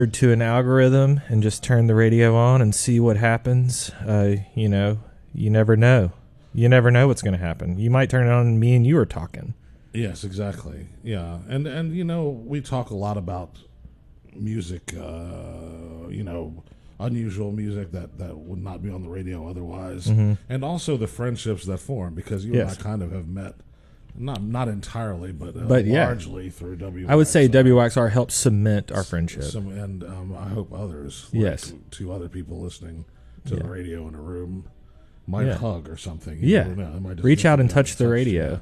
to an algorithm and just turn the radio on and see what happens. You never know. You never know what's going to happen. You might turn it on and me and you are talking. Yes, exactly. Yeah, and we talk a lot about music, unusual music that would not be on the radio otherwise, and also the friendships that form, because you and I kind of have met, not entirely, but largely through WXR. I would say WXR helped cement our friendship. And I hope others, two other people listening to the radio in a room, might hug or something. Yeah, might reach out and touch the radio.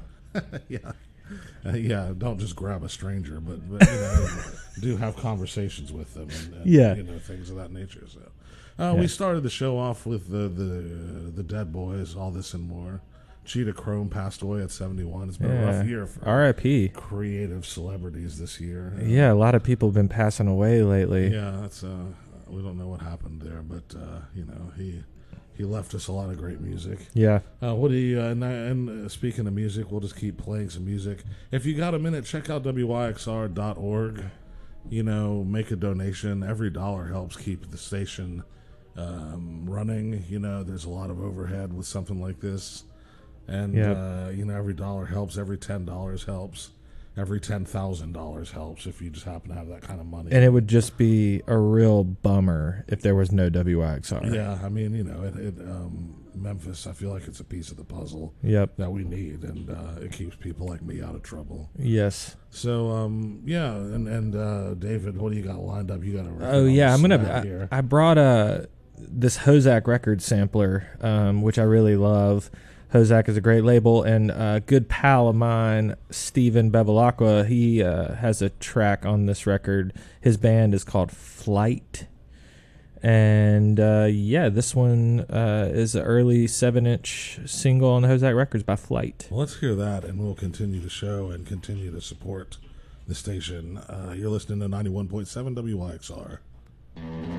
Don't just grab a stranger, but do have conversations with them and things of that nature. So we started the show off with the Dead Boys, All This and More. Cheetah Chrome passed away at 71. It's been a rough year for R.I.P. creative celebrities this year. A lot of people have been passing away lately. Yeah, that's we don't know what happened there, but he left us a lot of great music. Yeah. What do you? And speaking of music, we'll just keep playing some music. If you got a minute, check out wyxr.org. Make a donation. Every dollar helps keep the station running. There's a lot of overhead with something like this. And, every dollar helps. Every $10 helps. Every $10,000 helps if you just happen to have that kind of money. And it would just be a real bummer if there was no WYXR. Yeah, I mean, Memphis, I feel like it's a piece of the puzzle that we need, and it keeps people like me out of trouble. Yes. So, and David, what do you got lined up? You got a record I brought this Hozak record sampler, which I really love. Hozak is a great label, and a good pal of mine, Steven Bevilacqua, he has a track on this record. His band is called Flight. And, this one is an early 7-inch single on the Hozak Records by Flight. Well, let's hear that, and we'll continue the show and continue to support the station. You're listening to 91.7 WYXR.